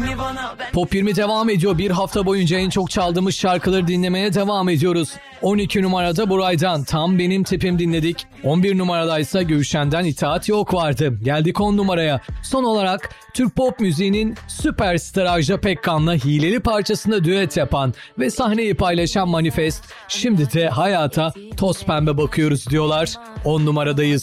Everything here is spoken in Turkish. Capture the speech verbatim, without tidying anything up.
Pop yirmi devam ediyor. Bir hafta boyunca en çok çaldığımız şarkıları dinlemeye devam ediyoruz. on iki numarada Buray'dan Tam Benim Tipim dinledik. on bir numaradaysa Gülşen'den İtaat Yok vardı. Geldik on numaraya. Son olarak Türk pop müziğinin süperstar Ajda Pekkan'la hileli parçasında düet yapan ve sahneyi paylaşan Manifest, şimdi de hayata toz pembe bakıyoruz diyorlar. on numaradayız.